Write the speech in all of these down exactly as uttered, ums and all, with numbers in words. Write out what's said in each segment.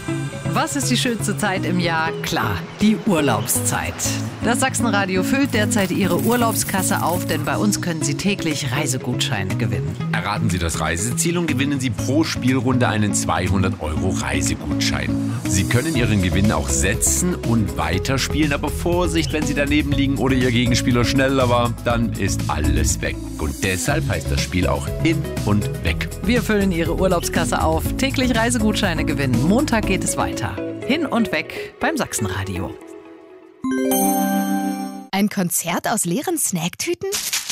Was ist die schönste Zeit im Jahr? Klar, die Urlaubszeit. Das Sachsenradio füllt derzeit Ihre Urlaubskasse auf, denn bei uns können Sie täglich Reisegutscheine gewinnen. Erraten Sie das Reiseziel und gewinnen Sie pro Spielrunde einen zweihundert Euro Reisegutschein. Sie können Ihren Gewinn auch setzen und weiterspielen, aber Vorsicht, wenn Sie daneben liegen oder Ihr Gegenspieler schneller war, dann ist alles weg. Und deshalb heißt das Spiel auch hin und weg. Wir füllen Ihre Urlaubskasse auf. Täglich Reisegutscheine gewinnen. Montag geht es weiter. Hin und weg beim Sachsenradio. Ein Konzert aus leeren Snacktüten?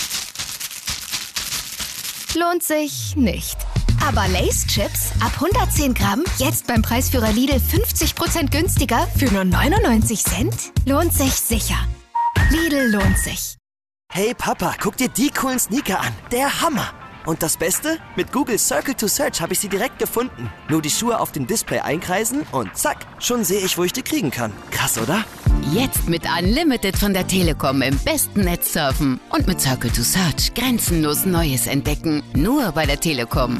Lohnt sich nicht. Aber Lay's Chips ab hundertzehn Gramm, jetzt beim Preisführer Lidl fünfzig Prozent günstiger für nur neunundneunzig Cent? Lohnt sich sicher. Lidl lohnt sich. Hey Papa, guck dir die coolen Sneaker an. Der Hammer! Und das Beste? Mit Google Circle to Search habe ich sie direkt gefunden. Nur die Schuhe auf dem Display einkreisen und zack, schon sehe ich, wo ich die kriegen kann. Krass, oder? Jetzt mit Unlimited von der Telekom im besten Netz surfen und mit Circle to Search grenzenlos Neues entdecken. Nur bei der Telekom.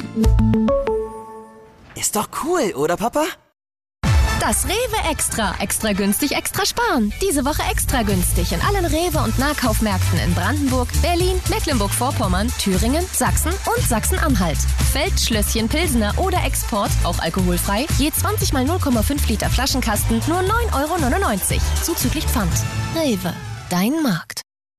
Ist doch cool, oder Papa? Das Rewe Extra. Extra günstig, extra sparen. Diese Woche extra günstig in allen Rewe- und Nahkaufmärkten in Brandenburg, Berlin, Mecklenburg-Vorpommern, Thüringen, Sachsen und Sachsen-Anhalt. Feldschlösschen Pilsener oder Export, auch alkoholfrei, je zwanzig mal null Komma fünf Liter Flaschenkasten, nur neun Euro neunundneunzig. Zuzüglich Pfand. Rewe, dein Markt.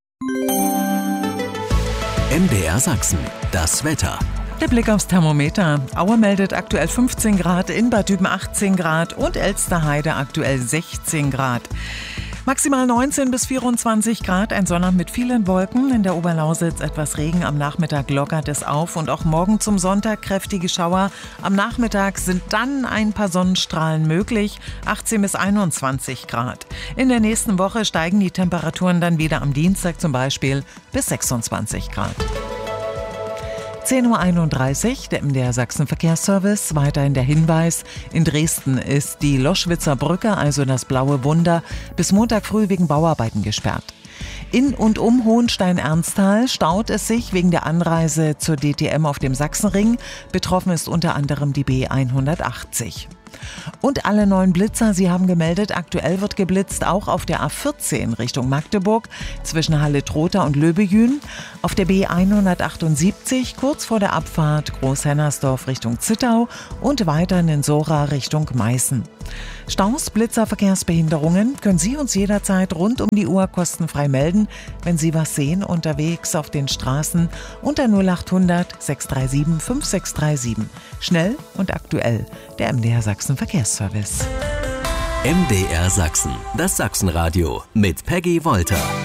M D R Sachsen, das Wetter. Der Blick aufs Thermometer. Aue meldet aktuell fünfzehn Grad, in Bad Düben achtzehn Grad und Elsterheide aktuell sechzehn Grad. Maximal neunzehn bis vierundzwanzig Grad, ein Sonnabend mit vielen Wolken. In der Oberlausitz etwas Regen, am Nachmittag lockert es auf und auch morgen zum Sonntag kräftige Schauer. Am Nachmittag sind dann ein paar Sonnenstrahlen möglich, achtzehn bis einundzwanzig Grad. In der nächsten Woche steigen die Temperaturen dann wieder am Dienstag zum Beispiel bis sechsundzwanzig Grad. zehn Uhr einunddreißig, der M D R Sachsen Verkehrsservice. Weiterhin der Hinweis, in Dresden ist die Loschwitzer Brücke, also das Blaue Wunder, bis Montag früh wegen Bauarbeiten gesperrt. In und um Hohenstein-Ernsthal staut es sich wegen der Anreise zur D T M auf dem Sachsenring. Betroffen ist unter anderem die B hundertachtzig. Und alle neuen Blitzer, sie haben gemeldet, aktuell wird geblitzt, auch auf der A vierzehn Richtung Magdeburg, zwischen Halle-Trotha und Löbejün, auf der B hundertachtundsiebzig, kurz vor der Abfahrt Großhennersdorf Richtung Zittau und weiterhin in Sora Richtung Meißen. Staus, Blitzer, Verkehrsbehinderungen können Sie uns jederzeit rund um die Uhr kostenfrei melden, wenn Sie was sehen unterwegs auf den Straßen unter null achthundert sechs drei sieben fünf sechs drei sieben. Schnell und aktuell, der M D R Sachsen Verkehrsservice. M D R Sachsen, das Sachsenradio mit Peggy Wolter.